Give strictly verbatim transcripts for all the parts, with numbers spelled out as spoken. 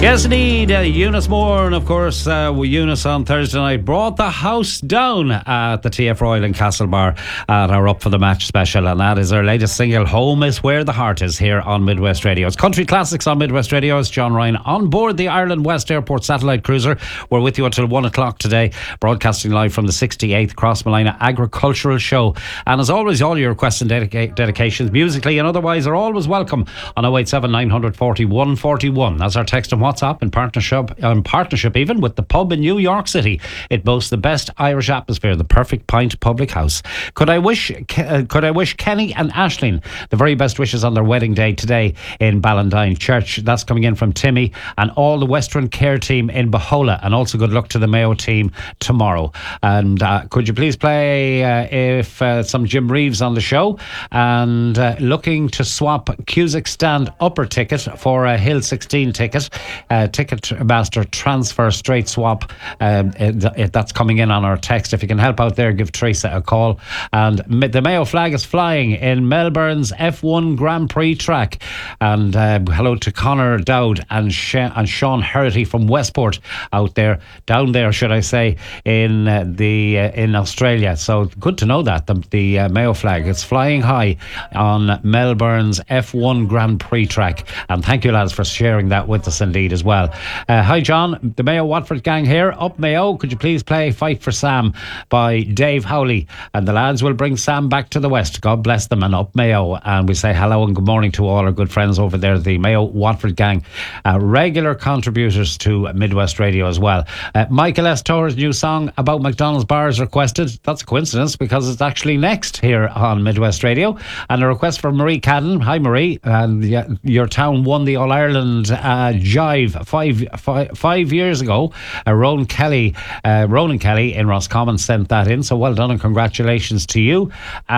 Yes, indeed. Uh, Eunice Moore, and of course, uh, Eunice on Thursday night brought the house down at the T F Royal in Castlebar at our Up for the Match special, and that is her latest single, Home is Where the Heart Is, here on Midwest Radio. It's Country Classics on Midwest Radio. It's John Ryan on board the Ireland West Airport satellite cruiser. We're with you until one o'clock today, broadcasting live from the sixty-eighth Crossmolina Agricultural Show. And as always, all your requests and dedica- dedications, musically and otherwise, are always welcome on oh eight seven, nine four oh, one four one. That's our text and WhatsApp in partnership, in partnership even with the pub in New York City. It boasts the best Irish atmosphere, the Perfect Pint Public House. Could I wish uh, could I wish Kenny and Aisling the very best wishes on their wedding day today in Ballandine Church. That's coming in from Timmy and all the Western Care team in Bahola, and also good luck to the Mayo team tomorrow. And uh, could you please play uh, if uh, some Jim Reeves on the show, and uh, looking to swap Cusick Stand upper ticket for a Hill sixteen ticket. Uh, Ticketmaster transfer straight swap. Um, it, it, that's coming in on our text. If you can help out there, give Teresa a call. And the Mayo flag is flying in Melbourne's F one Grand Prix track. And uh, hello to Connor Dowd and, Sh- and Sean Herity from Westport out there, down there, should I say, in uh, the uh, in Australia. So good to know that the, the uh, Mayo flag is flying high on Melbourne's F one Grand Prix track. And thank you, lads, for sharing that with us indeed as well. Uh, hi John, the Mayo Watford gang here. Up Mayo, could you please play Fight for Sam by Dave Howley, and the lads will bring Sam back to the West. God bless them, and up Mayo. And we say hello and good morning to all our good friends over there, the Mayo Watford gang, uh, regular contributors to Midwest Radio as well. uh, Michael S. Torres' new song about McDonald's bars requested. That's a coincidence because it's actually next here on Midwest Radio. And a request from Marie Cadden. Hi Marie, and uh, your town won the All-Ireland uh, Jive five, five, five years ago. uh, Ronan Kelly uh, Ronan Kelly in Roscommon sent that in, so well done and congratulations to you.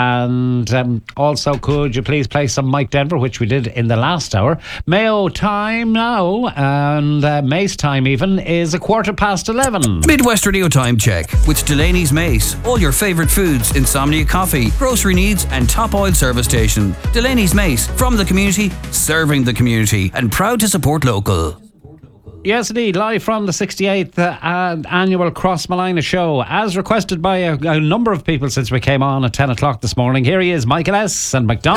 And um, also, could you please play some Mike Denver, which we did in the last hour. Mayo time now, and uh, Mace time even is a quarter past eleven. Midwest Radio time check with Delaney's Mace. All your favourite foods, insomnia coffee, grocery needs and top oil service station. Delaney's Mace, from the community, serving the community, and proud to support local. Yes, indeed, live from the sixty-eighth uh, annual Crossmolina show, as requested by a, a number of people since we came on at ten o'clock this morning. Here he is, Michael S. and McDonald.